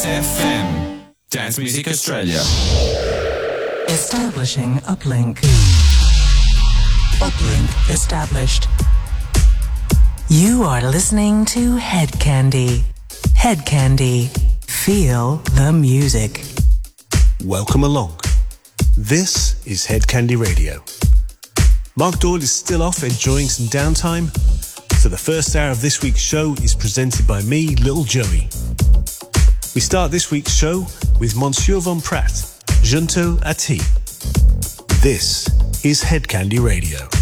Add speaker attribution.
Speaker 1: FM. Dance Music Australia.
Speaker 2: Establishing uplink. Uplink established. You are listening to Head Candy. Head Candy. Feel the music.
Speaker 3: Welcome along. This is Head Candy Radio. Mark Doyle is still off enjoying some downtime, so the first hour of this week's show is presented by me, Little Joey. We start this week's show with Monsieur Von Pratt, Junto a Ti. This is Head Candy Radio.